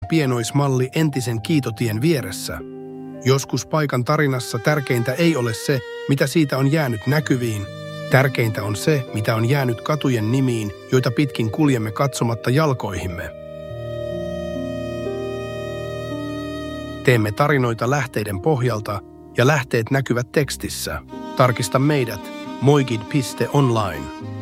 pienoismalli entisen kiitotien vieressä. Joskus paikan tarinassa tärkeintä ei ole se, mitä siitä on jäänyt näkyviin. Tärkeintä on se, mitä on jäänyt katujen nimiin, joita pitkin kuljemme katsomatta jalkoihimme. Teemme tarinoita lähteiden pohjalta ja lähteet näkyvät tekstissä. Tarkista meidät moigid.online.